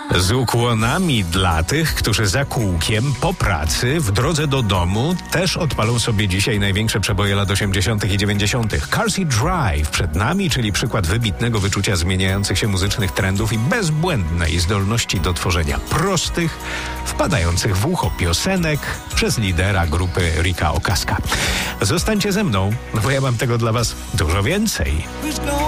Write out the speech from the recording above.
Z ukłonami dla tych, którzy za kółkiem, po pracy, w drodze do domu też odpalą sobie dzisiaj największe przeboje lat 80. i 90. Car Seat Drive przed nami, czyli przykład wybitnego wyczucia zmieniających się muzycznych trendów i bezbłędnej zdolności do tworzenia prostych, wpadających w ucho piosenek przez lidera grupy Ricka Okaska. Zostańcie ze mną, bo ja mam tego dla was dużo więcej.